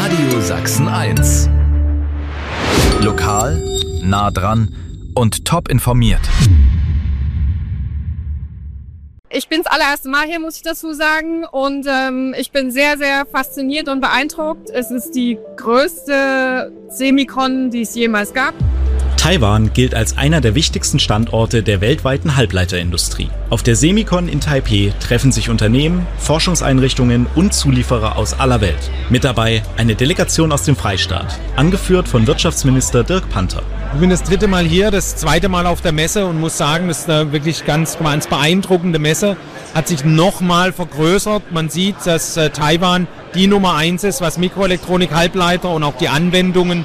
Radio Sachsen 1. Lokal, nah dran und top informiert. Ich bin das allererste Mal hier, muss ich dazu sagen. Und ich bin sehr, sehr fasziniert und beeindruckt. Es ist die größte Semicon, die es jemals gab. Taiwan gilt als einer der wichtigsten Standorte der weltweiten Halbleiterindustrie. Auf der Semicon in Taipei treffen sich Unternehmen, Forschungseinrichtungen und Zulieferer aus aller Welt. Mit dabei eine Delegation aus dem Freistaat, angeführt von Wirtschaftsminister Dirk Panther. Ich bin das 3. Mal hier, das 2. Mal auf der Messe und muss sagen, das ist eine wirklich ganz beeindruckende Messe. Hat sich nochmal vergrößert. Man sieht, dass Taiwan die Nummer 1 ist, was Mikroelektronik, Halbleiter und auch die Anwendungen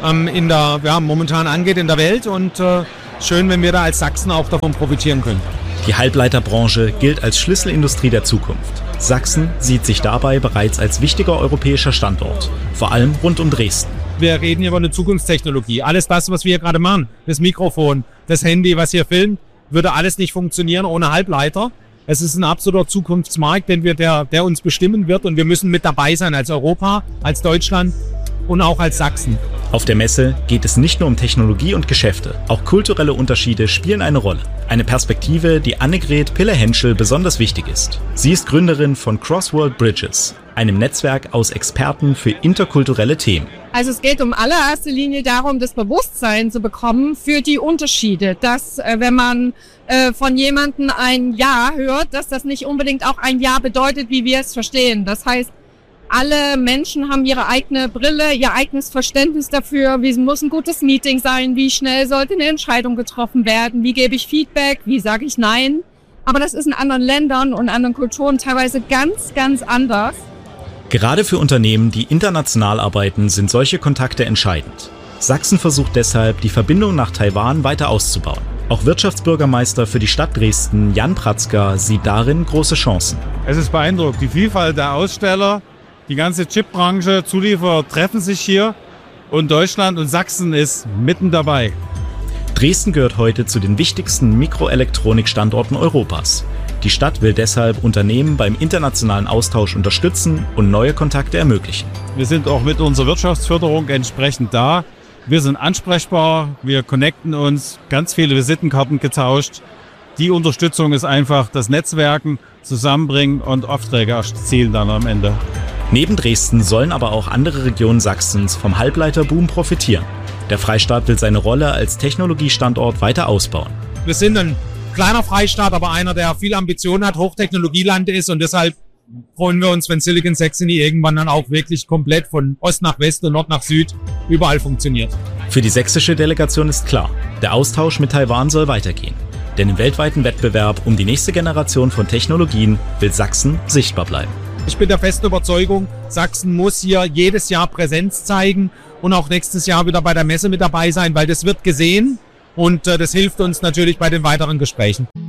momentan angeht in der Welt. Und schön, wenn wir da als Sachsen auch davon profitieren können. Die Halbleiterbranche gilt als Schlüsselindustrie der Zukunft. Sachsen sieht sich dabei bereits als wichtiger europäischer Standort, vor allem rund um Dresden. Wir reden hier über eine Zukunftstechnologie. Alles das, was wir hier gerade machen, das Mikrofon, das Handy, was hier filmt, würde alles nicht funktionieren ohne Halbleiter. Es ist ein absoluter Zukunftsmarkt, der uns bestimmen wird, und wir müssen mit dabei sein als Europa, als Deutschland und auch als Sachsen. Auf der Messe geht es nicht nur um Technologie und Geschäfte, auch kulturelle Unterschiede spielen eine Rolle. Eine Perspektive, die Annegret Pille-Henschel besonders wichtig ist. Sie ist Gründerin von Crossworld Bridges, einem Netzwerk aus Experten für interkulturelle Themen. Also es geht um allererster Linie darum, das Bewusstsein zu bekommen für die Unterschiede. Dass wenn man von jemandem ein Ja hört, dass das nicht unbedingt auch ein Ja bedeutet, wie wir es verstehen. Das heißt, alle Menschen haben ihre eigene Brille, ihr eigenes Verständnis dafür, wie muss ein gutes Meeting sein, wie schnell sollte eine Entscheidung getroffen werden, wie gebe ich Feedback, wie sage ich Nein. Aber das ist in anderen Ländern und anderen Kulturen teilweise ganz, ganz anders. Gerade für Unternehmen, die international arbeiten, sind solche Kontakte entscheidend. Sachsen versucht deshalb, die Verbindung nach Taiwan weiter auszubauen. Auch Wirtschaftsbürgermeister für die Stadt Dresden, Jan Pratzka, sieht darin große Chancen. Es ist beeindruckend, die Vielfalt der Aussteller. Die ganze Chipbranche, Zulieferer treffen sich hier und Deutschland und Sachsen ist mitten dabei. Dresden gehört heute zu den wichtigsten Mikroelektronik-Standorten Europas. Die Stadt will deshalb Unternehmen beim internationalen Austausch unterstützen und neue Kontakte ermöglichen. Wir sind auch mit unserer Wirtschaftsförderung entsprechend da. Wir sind ansprechbar, wir connecten uns, ganz viele Visitenkarten getauscht. Die Unterstützung ist einfach das Netzwerken, Zusammenbringen und Aufträge erzielen dann am Ende. Neben Dresden sollen aber auch andere Regionen Sachsens vom Halbleiterboom profitieren. Der Freistaat will seine Rolle als Technologiestandort weiter ausbauen. Wir sind ein kleiner Freistaat, aber einer, der viel Ambitionen hat, Hochtechnologieland ist, und deshalb freuen wir uns, wenn Silicon Saxony irgendwann dann auch wirklich komplett von Ost nach West und Nord nach Süd überall funktioniert. Für die sächsische Delegation ist klar, der Austausch mit Taiwan soll weitergehen. Denn im weltweiten Wettbewerb um die nächste Generation von Technologien will Sachsen sichtbar bleiben. Ich bin der festen Überzeugung, Sachsen muss hier jedes Jahr Präsenz zeigen und auch nächstes Jahr wieder bei der Messe mit dabei sein, weil das wird gesehen und das hilft uns natürlich bei den weiteren Gesprächen.